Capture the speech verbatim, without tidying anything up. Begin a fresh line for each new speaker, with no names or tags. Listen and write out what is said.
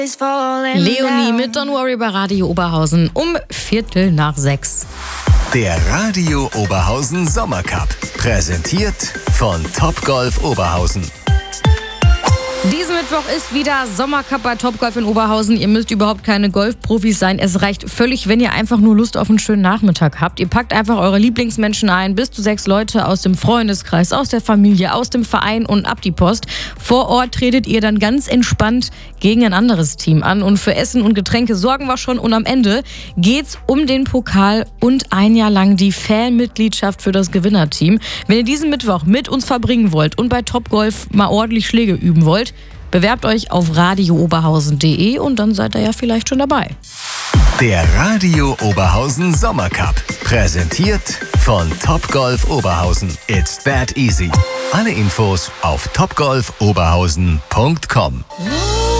Leonie mit Don't Worry bei Radio Oberhausen um Viertel nach sechs.
Der Radio Oberhausen Sommercup, präsentiert von Topgolf Oberhausen.
Diesen Mittwoch ist wieder Sommercup bei Topgolf in Oberhausen. Ihr müsst überhaupt keine Golfprofis sein. Es reicht völlig, wenn ihr einfach nur Lust auf einen schönen Nachmittag habt. Ihr packt einfach eure Lieblingsmenschen ein, bis zu sechs Leute aus dem Freundeskreis, aus der Familie, aus dem Verein und ab die Post. Vor Ort tretet ihr dann ganz entspannt gegen ein anderes Team an. Und für Essen und Getränke sorgen wir schon. Und am Ende geht's um den Pokal und ein Jahr lang die Fanmitgliedschaft für das Gewinnerteam. Wenn ihr diesen Mittwoch mit uns verbringen wollt und bei Topgolf mal ordentlich Schläge üben wollt, bewerbt euch auf radio oberhausen punkt de und dann seid ihr ja vielleicht schon dabei.
Der Radio Oberhausen Sommercup, präsentiert von Topgolf Oberhausen. It's that easy. Alle Infos auf topgolf oberhausen punkt com.